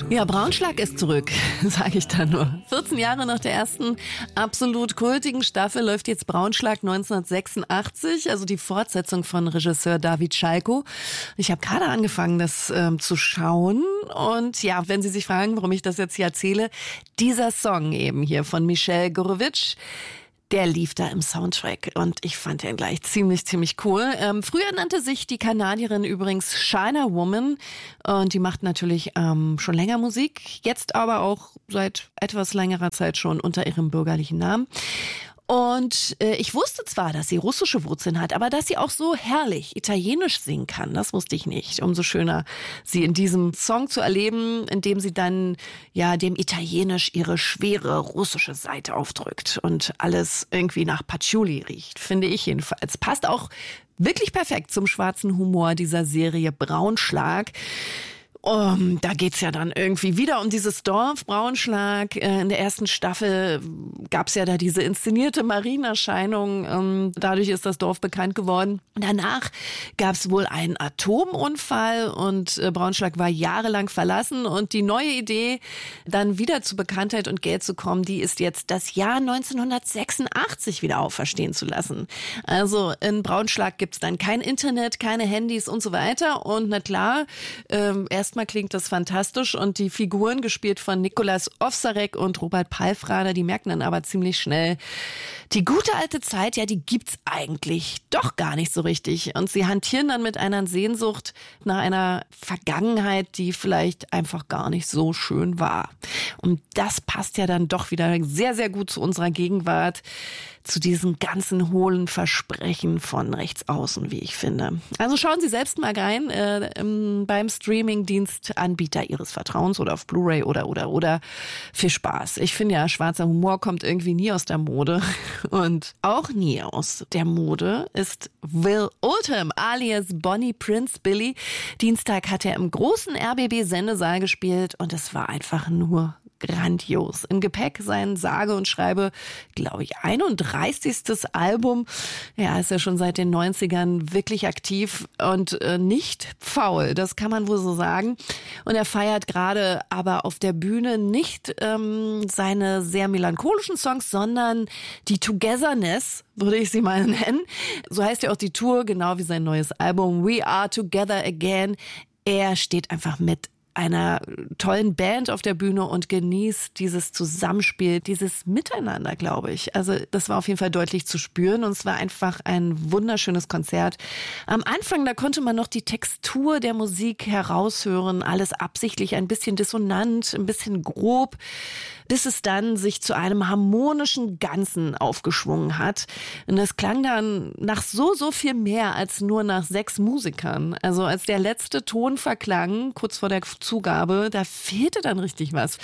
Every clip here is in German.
Ja, Braunschlag ist zurück, sage ich da nur. 14 Jahre nach der ersten absolut kultigen Staffel läuft jetzt Braunschlag 1986, also die Fortsetzung von Regisseur David Schalko. Ich habe gerade angefangen, das zu schauen. Und ja, wenn Sie sich fragen, warum ich das jetzt hier erzähle, dieser Song eben hier von Michel Gurewitsch, der lief da im Soundtrack und ich fand den gleich ziemlich cool. Früher nannte sich die Kanadierin übrigens China Woman und die macht natürlich schon länger Musik, jetzt aber auch seit etwas längerer Zeit schon unter ihrem bürgerlichen Namen. Und ich wusste zwar, dass sie russische Wurzeln hat, aber dass sie auch so herrlich italienisch singen kann, das wusste ich nicht. Umso schöner, sie in diesem Song zu erleben, in dem sie dann ja dem Italienisch ihre schwere russische Seite aufdrückt und alles irgendwie nach Patchouli riecht, finde ich jedenfalls. Passt auch wirklich perfekt zum schwarzen Humor dieser Serie Braunschlag. Da geht's ja dann irgendwie wieder um dieses Dorf Braunschlag. In der ersten Staffel gab's ja da diese inszenierte Marienerscheinung. Dadurch ist das Dorf bekannt geworden. Danach gab's wohl einen Atomunfall und Braunschlag war jahrelang verlassen. Und die neue Idee, dann wieder zu Bekanntheit und Geld zu kommen, die ist jetzt das Jahr 1986 wieder auferstehen zu lassen. Also in Braunschlag gibt's dann kein Internet, keine Handys und so weiter. Und na klar, erstmal klingt das fantastisch und die Figuren, gespielt von Nicolas Ovsarek und Robert Palfrader, die merken dann aber ziemlich schnell, die gute alte Zeit, ja, die gibt's eigentlich doch gar nicht so richtig. Und sie hantieren dann mit einer Sehnsucht nach einer Vergangenheit, die vielleicht einfach gar nicht so schön war. Und das passt ja dann doch wieder sehr gut zu unserer Gegenwart, zu diesen ganzen hohlen Versprechen von rechts außen, wie ich finde. Also schauen Sie selbst mal rein beim Streamingdienstanbieter Ihres Vertrauens oder auf Blu-ray oder viel Spaß. Ich finde ja, schwarzer Humor kommt irgendwie nie aus der Mode und auch nie aus der Mode ist Will Oldham alias Bonnie Prince Billy. Dienstag hat er im großen RBB-Sendesaal gespielt und es war einfach nur grandios. Im Gepäck sein sage und schreibe, glaube ich, 31. Album. Er ist ja schon seit den 90ern wirklich aktiv und nicht faul. Das kann man wohl so sagen. Und er feiert gerade aber auf der Bühne nicht seine sehr melancholischen Songs, sondern die Togetherness, würde ich sie mal nennen. So heißt ja auch die Tour, genau wie sein neues Album We Are Together Again. Er steht einfach mit einer tollen Band auf der Bühne und genießt dieses Zusammenspiel, dieses Miteinander, glaube ich. Also das war auf jeden Fall deutlich zu spüren und es war einfach ein wunderschönes Konzert. Am Anfang, da konnte man noch die Textur der Musik heraushören, alles absichtlich ein bisschen dissonant, ein bisschen grob, bis es dann sich zu einem harmonischen Ganzen aufgeschwungen hat. Und das klang dann nach so viel mehr als nur nach 6 Musikern. Also als der letzte Ton verklang, kurz vor der Zugabe, da fehlte dann richtig was.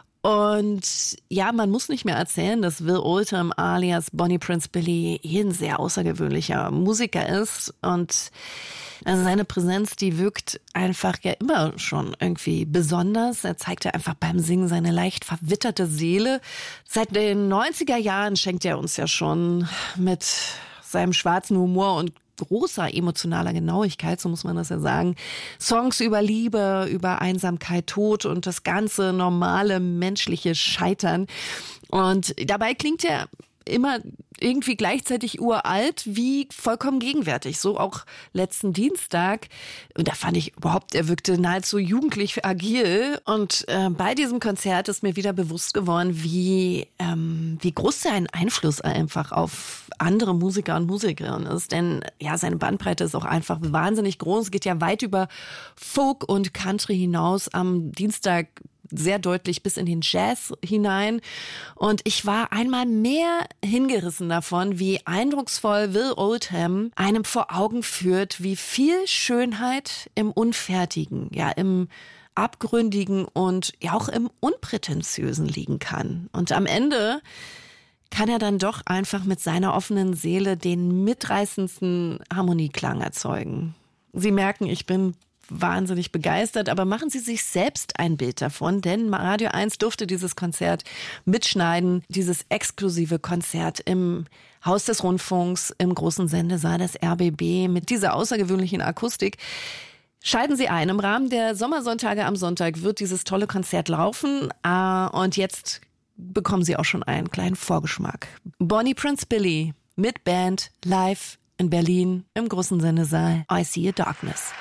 Und ja, man muss nicht mehr erzählen, dass Will Oldham alias Bonnie Prince Billy ein sehr außergewöhnlicher Musiker ist. Und also seine Präsenz, die wirkt einfach ja immer schon irgendwie besonders. Er zeigte einfach beim Singen seine leicht verwitterte Seele. Seit den 90er Jahren schenkt er uns ja schon mit seinem schwarzen Humor und großer emotionaler Genauigkeit, so muss man das ja sagen, Songs über Liebe, über Einsamkeit, Tod und das ganze normale menschliche Scheitern. Und dabei klingt er immer irgendwie gleichzeitig uralt wie vollkommen gegenwärtig. So auch letzten Dienstag. Und da fand ich überhaupt, er wirkte nahezu jugendlich agil. Und bei diesem Konzert ist mir wieder bewusst geworden, wie groß sein Einfluss einfach auf andere Musiker und Musikerinnen ist. Denn ja, seine Bandbreite ist auch einfach wahnsinnig groß. Es geht ja weit über Folk und Country hinaus. Am Dienstag sehr deutlich bis in den Jazz hinein. Und ich war einmal mehr hingerissen davon, wie eindrucksvoll Will Oldham einem vor Augen führt, wie viel Schönheit im Unfertigen, ja, im Abgründigen und ja auch im Unprätentiösen liegen kann. Und am Ende kann er dann doch einfach mit seiner offenen Seele den mitreißendsten Harmonieklang erzeugen. Sie merken, ich bin wahnsinnig begeistert, aber machen Sie sich selbst ein Bild davon, denn Radio 1 durfte dieses Konzert mitschneiden, dieses exklusive Konzert im Haus des Rundfunks, im großen Sendesaal des RBB mit dieser außergewöhnlichen Akustik. Schalten Sie ein. Im Rahmen der Sommersonntage am Sonntag wird dieses tolle Konzert laufen. Und jetzt bekommen Sie auch schon einen kleinen Vorgeschmack. Bonnie Prince Billy mit Band live in Berlin im großen Sendesaal I See a Darkness.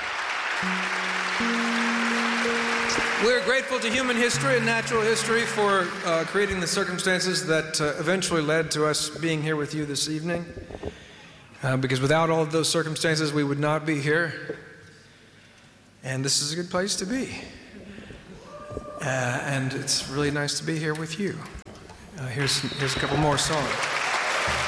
We're grateful to human history and natural history for creating the circumstances that eventually led to us being here with you this evening. Because without all of those circumstances, we would not be here. And this is a good place to be. And it's really nice to be here with you. Here's a couple more songs.